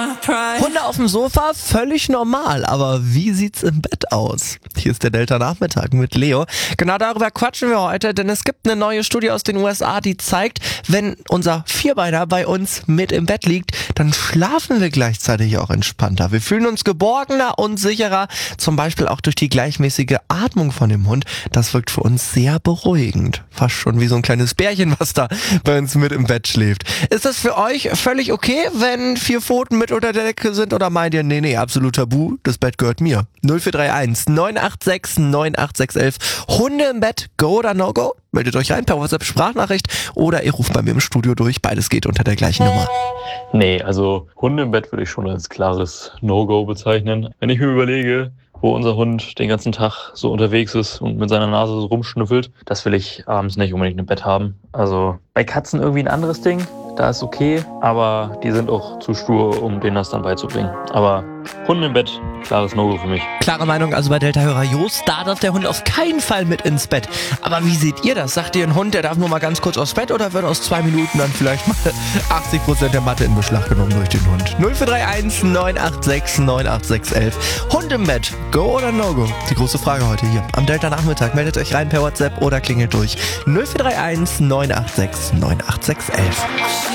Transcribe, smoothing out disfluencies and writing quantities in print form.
Hunde auf dem Sofa, völlig normal, aber wie sieht's im Bett aus? Hier ist der Delta Nachmittag mit Leo. Genau darüber quatschen wir heute, denn es gibt eine neue Studie aus den USA, die zeigt, wenn unser Vierbeiner bei uns mit im Bett liegt, dann schlafen wir gleichzeitig auch entspannter. Wir fühlen uns geborgener und sicherer, zum Beispiel auch durch die gleichmäßige Atmung von dem Hund. Das wirkt für uns sehr beruhigend. Fast schon wie so ein kleines Bärchen, was da bei uns mit im Bett schläft. Ist das für euch völlig okay, wenn 4 Pfoten mit unter der Decke sind, oder meint ihr, nee, absolut tabu, das Bett gehört mir? 0431 986 98611. Hunde im Bett, go oder no go? Meldet euch rein per WhatsApp-Sprachnachricht oder ihr ruft bei mir im Studio durch. Beides geht unter der gleichen Nummer. Nee, also Hunde im Bett würde ich schon als klares No-Go bezeichnen. Wenn ich mir überlege, wo unser Hund den ganzen Tag so unterwegs ist und mit seiner Nase so rumschnüffelt, das will ich abends nicht unbedingt im Bett haben. Also bei Katzen irgendwie ein anderes Ding, da ist okay, aber die sind auch zu stur, um denen das dann beizubringen. Aber Hunde im Bett, klares No-Go für mich. Klare Meinung also bei Delta-Hörer Jost, da darf der Hund auf keinen Fall mit ins Bett. Aber wie seht ihr das? Sagt ihr, ein Hund, der darf nur mal ganz kurz aufs Bett, oder wird aus 2 Minuten dann vielleicht mal 80% der Matte in Beschlag genommen durch den Hund? 0431 986 98611. Hund im Bett, go oder no go? Die große Frage heute hier am Delta Nachmittag. Meldet euch rein per WhatsApp oder klingelt durch 0431 986 98611.